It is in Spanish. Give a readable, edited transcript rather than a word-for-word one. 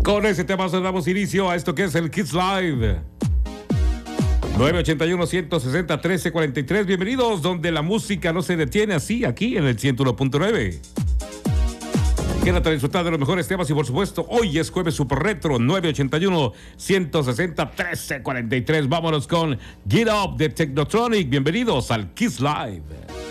Con ese tema damos inicio a esto que es el Kiss Live. 981-160-1343. Bienvenidos donde la música no se detiene, así aquí en el 101.9. Quédate a disfrutar de los mejores temas y por supuesto hoy es jueves super retro. 981-160-1343. Vámonos con Get Up de Technotronic. Bienvenidos al Kiss Live.